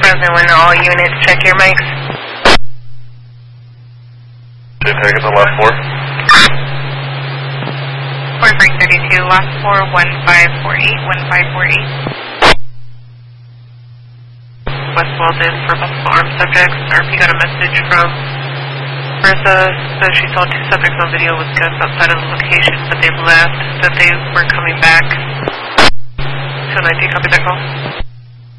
1001, all units, check your mics. Can I get the last four? 4332, last four, 1548, 1548. Westworld is for multiple armed subjects. RP got a message from Marissa, says she saw two subjects on video with guns outside of the location, but they left, that they were coming back. 290, copy that call.